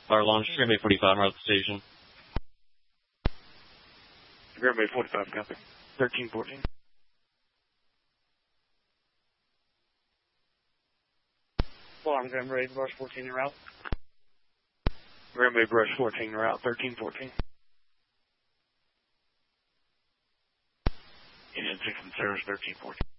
Fire launch, Green Bay 45, route to station. Green Bay 45, copy. 1314. Alarm, Green Bay Brush 14 en route. Green Bay Brush 14 en route, 1314. Union 6 in service, 1314.